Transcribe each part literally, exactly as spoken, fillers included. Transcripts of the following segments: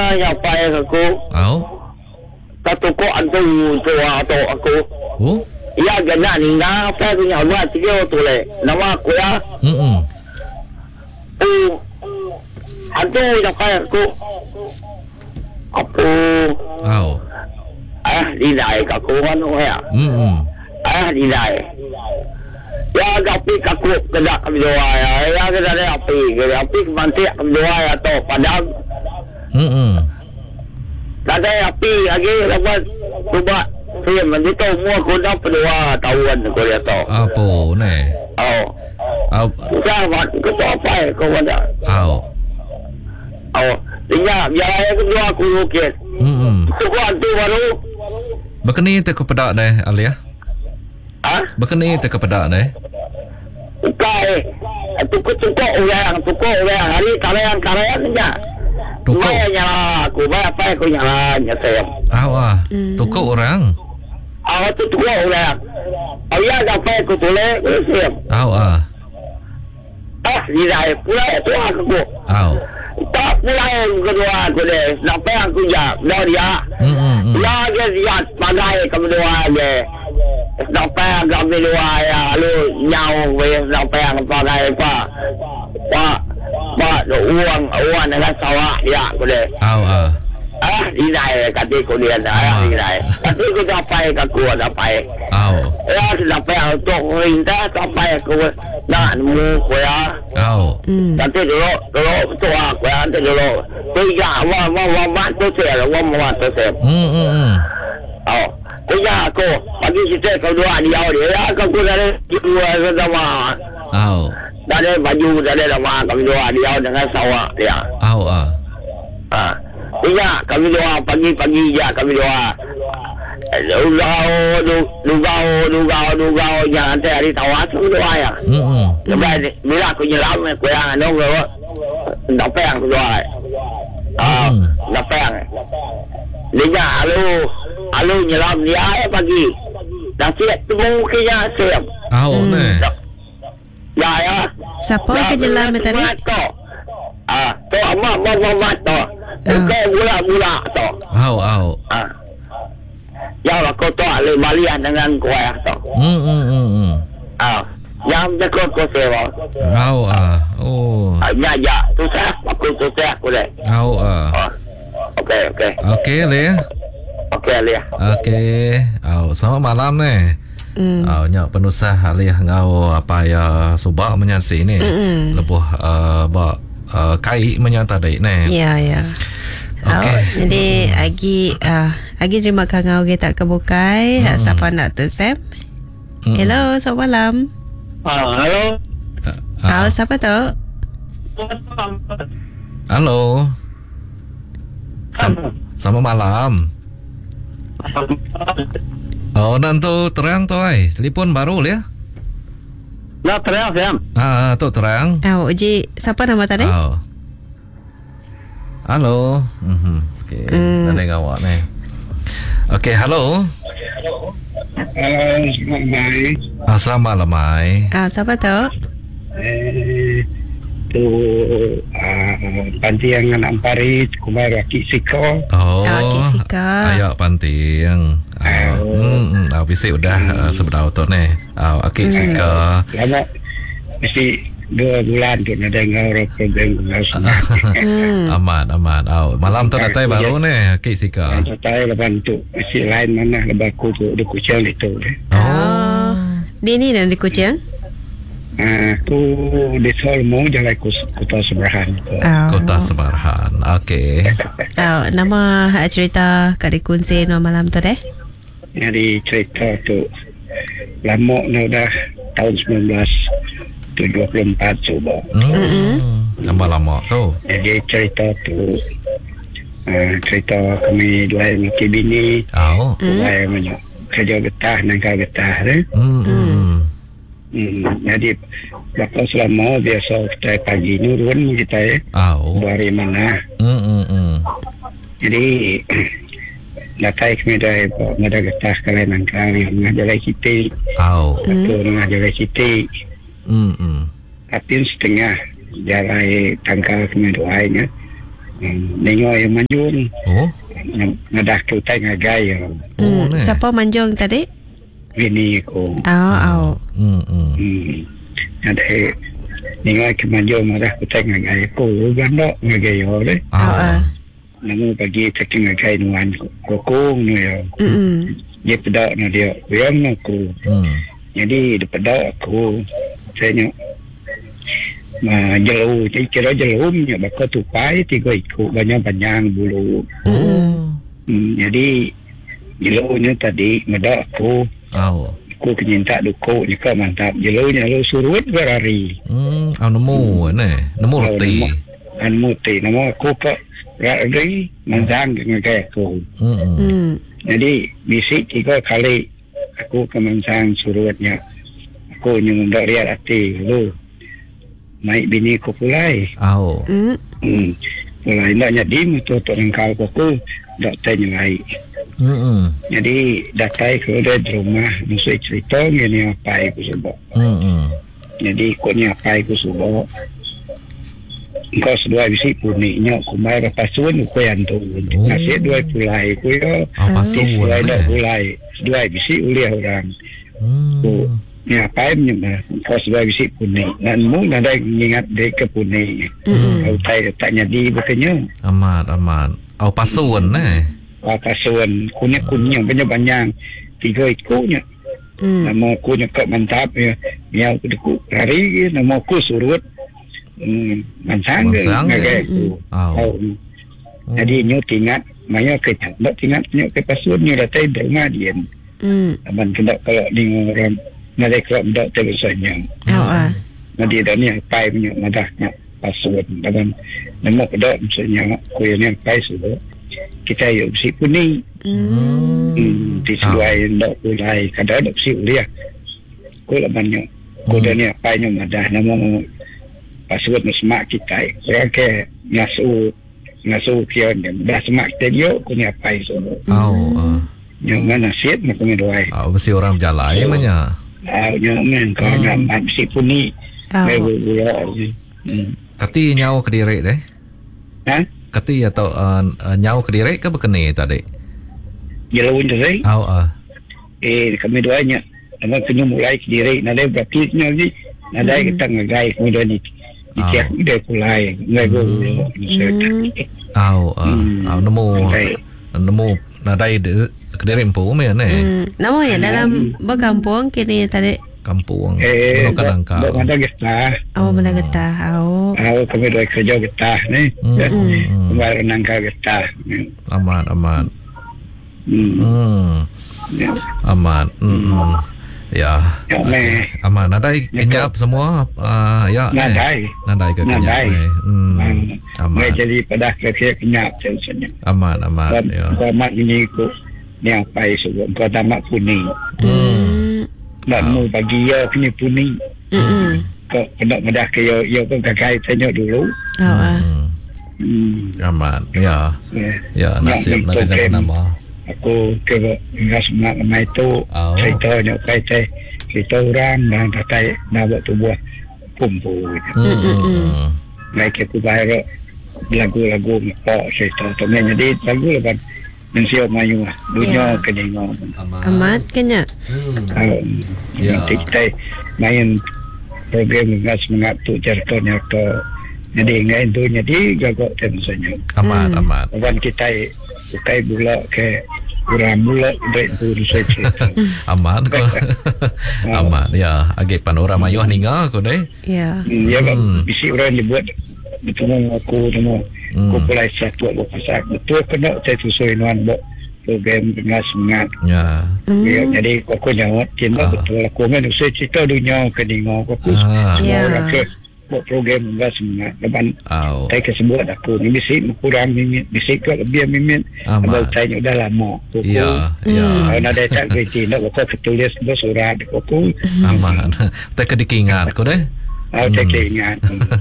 nyapa aku. Oh. Katuko antu tu atau aku. Oh. Ya gana ni na apa tu nyapa tiga tu le. Nama aku ya. Hmm. Oh. Antu nyapa aku. Aku. Oh. Ah, di dai aku kan ya. Hmm. Ah, di dai. Ya api kaku kedak kami doa ya. Ya kita ada api, kita api kemantik kami doa ya atau padam. Hmm. Ada api lagi lepas cuba saya mendito semua kuda berdoa tahuan kau lihat tahu. Apa ni? Oh. Oh. Siapa kau apa kau ada? Oh. Oh. Dia biar saya kedua aku lukis. Hmm. Cuba tu baru. Berkeni te kepada ni Alia? Ah? Berkeni te kepada ni? Bukai. Tukuk-tukuk orang, tukuk orang hari karyan-karyan saja. Tukuk. Saya nyala aku, saya apa aku nyala saya. Ah, tukuk orang. Ah, tu tukuk orang. Oh ya, apa aku tulis, aku siap. Ah, ah. Ah, di dah pula tu aku. Ah. Tak pula yang kedua aku deh. Sampai aku jap, dah dia. Hmm. Lagi dia pakai kamu doa je. Sampai kami doa ya, lalu nyau we sampai yang pakai apa? Pak, pak uang uang dengan sawah ya aku deh. Ah, ah. Ah, di dah kata aku dia dah, di dah. Tapi aku sampai aku sampai. Ah. Ya, sampai untuk minta sampai aku nak nemu aku ya. Ah. Nanti dulu, dulu tu aku ya, nanti dulu. Tu ya, wah wah wah wah tu saya, wah wah tu saya. Hmm. Hmm. Oh, tu ya aku pagi kita kau dua dia dia, ya aku dari dua sama. Ah. Dari baju dari sama kami dua dia dengan sawah dia. Ah. Ah. Ah, tu ya kami dua pagi-pagi ya kami dua. Lugau, lugau, lugau, lugau yang nanti hari tawas kami dua ya. Hmm. Sampai bila aku nyelam aku yang anu aku dapat yang aku dua. Ah, dapat yang. Dia alu alu nyelam dia ya pagi. Dah siap temu kena siap. Ah, ni. Ya ya. Siapa ke jelam tadi? Ah, tu amak amak amak tu. Kau gula-gula tu. Ah, ah. Ah. Ya aku tu alih balian dengan kuah tu. Hmm. Hmm. Ah. Yang jago kau sewa. Ah, ah. Oh. Ah, ya ya. Tu saya aku tu saya aku deh. Ah, ah. Oh. Okey okey. Okey, Lia. Okey Alia. Okey. Oh, selamat malam ni. Hmm. Oh, nyak penusah Alia ngau apa ya subak menyasi ni. Hmm. Lebuh uh, ba uh, kai menyata dai ni. Ya ya. Okey. Oh, jadi agi uh, agi terima kasih ngau kita kebukai. Hmm. Siapa nak tu Sam? Hmm. Hello, selamat malam. Ah, halo. Ah, uh, siapa tu? Halo. Sam- selamat malam. Oh, dan tu terang tu ai. Telefon baru ya? Nak terang Sam. Ah, tu terang. Oh, Uji, siapa nama tadi? Oh. Halo. Mhm. Okey. Hmm. Nak dengar awak ni. Okey, halo. Uh, selamat malam. Ah, selamat malam mai. Ah, siapa tu? Eh, tu uh, panti yang anak parit kumai raki siko. Oh. Ah, Kik Sika. Ayak panting. Ah, hmm, hmm. Ah, bisik udah uh, seberapa tu ni. Ah, Kik Sika. Lama mesti dua bulan tu nak dengar orang program kelas. Hmm. Aman, aman. Ah, malam tu datang baru ni Kik Sika. Saya lepas tu mesti lain mana lepas aku tu di kucing itu. Oh. Di ni dan di Kuching? Ah, tu di Solmo jalan kota Seberahan. Oh. Kota Sebarahan. Okey. Oh, nama hak cerita Kak Dikunci no malam tu deh? Jadi cerita tu lama ni dah tahun sembilan belas tujuh puluh empat coba. Hmm. Lama-lama tu. Jadi cerita tu uh, cerita kami dua lelaki bini, Oh. dua banyak kerja getah nangka getah tu. Hmm. Hmm. Hmm, jadi bakal selama biasa kita pagi ni turun kita ya. Oh. Dua hari mana. Hmm. Hmm. Hmm. Jadi datai kami dah ada getah kalian nangka ni mengajar kita. Oh. Aku mengajar kita. Hmm. Hmm. Tapi setengah jalan tangkal kami doanya Hmm, Nengok yang manjung. Oh. Ngadah ke utai ngagai. Oh, Hmm. ni. Siapa manjung tadi? Bini ko. Oh, oh. Hmm, hmm. Hmm. Ada nengok ke manjung ngadah ke utai ngagai ko. Gandok ngagai yo le. Oh, ah. Namu pagi tak ngagai nuan kokong ni yo. Hmm. Dia pedak na dia. Yang aku. Hmm. Jadi dia pedak aku. Saya nyok. Ma jauh, jadi kira jauh punya bakal tupai tiga ikut banyak-banyak bulu. Oh. Hmm, jadi jauhnya tadi ngedak aku, Oh. aku kenyinta duku juga mantap. Jauhnya lu surut berari. Hmm, au nemu ni. Nemu roti. An muti, nama aku ke berari manjang ngagai aku. Hmm. hmm. Hmm. Jadi bisik tiga kali aku ke manjang surutnya. Aku nyung dak lihat hati lu. Mai bini ko pulai. Au. Hmm. Hmm. Pulai nak jadi motor tu engkau ko dak tanya lai. Hmm. hmm. Jadi datai ke dia di rumah musuh cerita ni apa aku sebab. Hmm. hmm. Jadi ko ni apa aku sebab. Engkau sedua bisi puniknya aku mai pasuan ko yang tu. Oh. Nasi dua pulai ko yo. Apa Ah. Dua suan dah ni? pulai. Dua bisi uliah orang. Hmm. Ni apa yang kau sedua bisi punik. Dan mu ada ingat dek ke punik. Hmm. Kau tay tanya di betulnya. Amat, amat. Au pasuan ni. Kasuan kunyit-kunyit banyak-banyak tiga ikunya. Hmm. Nama aku nyekap mantap ya. Ya aku dekuk hari nama aku surut. Hmm, mansang ke Mansang ke? ngagai aku. Au. Oh. Jadi nyo tingat maya ke tak tingat nyo ke pasuan nyo datai rumah dia. Hmm. Aban kena kalau di orang nalai kalau ndak telusanya. Oh, ah. Nanti dah ni pai punya madahnya pasuan. Aban nama kedak misalnya aku yang pai sudah. Kita yuk si kuning. Hmm. Hmm, di seluai ndak pulai kadang ndak si uliah. Ko la banyak. Ko dah ni apa yang madah nama pasuan semak kita. Orang ke ngasu ngasu kian dah semak kita dia ko ni apa semua. Au. ah. Yang mana siap nak kena doai. Au mesti orang berjalan ya mana. Ah, yang men kau nak si puni. Oh. Lewu Hmm. Kati nyau Kediri deh. Ha? Kati atau uh, uh, nyau Kediri ke bekene tadi? Jalan tu Au ah. eh kami doanya. Nama kena mulai diri nada berarti ni nada kita ngagai kemudian ni. Ikiak dia pulai ngago. Hmm. Au ah. Hmm. Au nemu Okay. nemu nadai de Kediri empu me ne. Hmm. Nama ya dalam berkampung kini tadi. Kampung. Eh, Bukan angkau. Dok ada getah. Oh, mana getah. Oh. Ah, kami doi kerja getah ni. Hmm. hmm. Kemarin nangka getah. Amat, amat. Hmm. Hmm. Ya. Amat. Hmm. hmm. Ya. Ya, meh. Amat. Nadai kenyap semua. Uh, ya. ne? Nadai. Nadai ke kenyap. Nadai. ne? Hmm. Mai Amat. jadi pada kerja kenyap sebenarnya. Amat, amat. Dan Ya. kau mak ini ku ni apa sebab kau tamak kuning. Hmm. Dan Ah. mu bagi ya kini kuning. Hmm. Kau kena medah ke yo yo kau gagai tanya dulu. Oh, ah. Hmm. Hmm. Amat. Ya. Ya. Ya, nasib Yang nadai program. nak nama. Aku ke enggak semak mai tu. Oh. Cerita nyok kai teh. Kita orang dan tatai nak buat tubuh pumpu. Hmm. hmm, hmm. Naik aku bayar lagu-lagu ngepok cerita tu. Jadi lagu lepas mensiap mayu lah. Dunia Ya. kena ngomong. Amat kena. Hmm. Um, Ya. Nanti kita main program dengan semangat tu ceritanya ke. Jadi ingat itu jadi gagak tentunya. Amat, Hmm. amat. Kawan kita bukai bula ke kurang bula dari itu saya cerita. Amat ko. Amat. Ya, agi panorama yo ninga ko deh. Ya. Hmm, ya kan Hmm. bisi orang dibuat betul aku semua. Hmm. Aku pulai satu buat pasal betul kena saya sesuai nuan buat program dengan semangat. Ya. Ya, Hmm. jadi aku jawab cinta Ah. betul aku kan saya cerita dunia ke dengar aku Ah. semua Ya. orang ke buat program dengan semangat depan Au. saya kesebut aku ni bisi kurang minit bisi ke lebih minit abang Amat. saya dah lama aku Ya, Hmm. ya. kalau nak ada tak kerja nak aku tulis dua surat aku Amat. Tak kedikingat ko deh. aku tak ingat.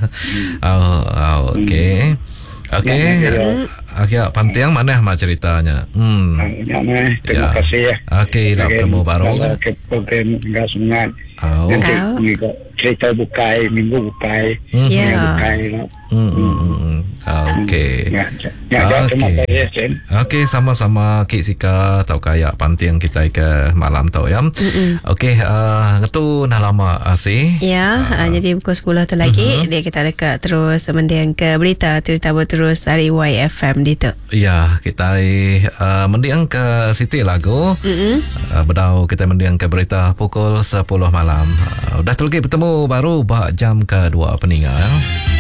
Oh, oh okey. Okey. Ya, ya. Okey, pantiang mana mak ceritanya? Hmm. Ya, mah. Terima Ya. kasih ya. Okey, dah bertemu baru kan. Ke program dengan semangat. Oh. Nanti Au. ni kok cerita bukai, minggu bukai, Mhm. Ya. minggu bukai. Hmm, hmm, hmm. Okey. Ya, ya, ya, terima Okey. kasih, Sen. Okey, sama-sama Kik Sika tau kayak panting kita ke malam tau ya. Okey, uh, ngetu nah lama asih. Ya, uh, jadi pukul sepuluh tu lagi dia kita dekat terus mendiang ke berita cerita terus hari Y F M di tu. Ya, kita uh, mendiang ke Siti Lagu. Mm-mm. Uh, bedau kita mendiang ke berita pukul sepuluh malam. Uh, dah tu lagi bertemu baru bak jam kedua peninggal.